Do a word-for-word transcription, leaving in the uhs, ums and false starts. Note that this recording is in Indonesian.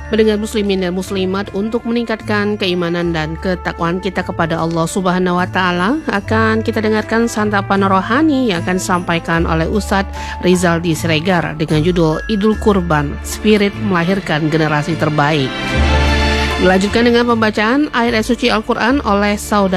Mendengar muslimin dan muslimat, untuk meningkatkan keimanan dan ketakwaan kita kepada Allah Subhanahu wa taala, akan kita dengarkan santapan rohani yang akan disampaikan oleh Ustadz Rizaldi Siregar dengan judul Idul Kurban, Spirit Melahirkan Generasi Terbaik. Dilanjutkan dengan pembacaan ayat suci Al-Quran oleh saudara